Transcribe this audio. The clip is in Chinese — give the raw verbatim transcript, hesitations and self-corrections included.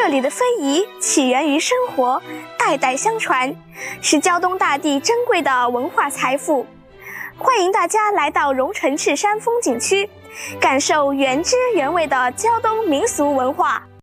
这里的非遗起源于生活，代代相传，是胶东大地珍贵的文化财富。欢迎大家来到荣成赤山风景区，感受原汁原味的胶东民俗文化。